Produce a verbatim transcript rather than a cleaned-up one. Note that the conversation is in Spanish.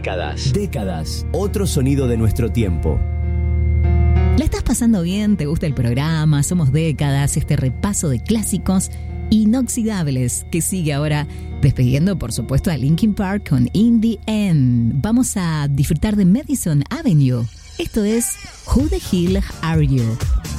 Décadas. Décadas. Otro sonido de nuestro tiempo. ¿La estás pasando bien? ¿Te gusta el programa? Somos Décadas, este repaso de clásicos inoxidables que sigue ahora despidiendo, por supuesto, a Linkin Park con In the End. Vamos a disfrutar de Madison Avenue. Esto es Who the Hell Are You?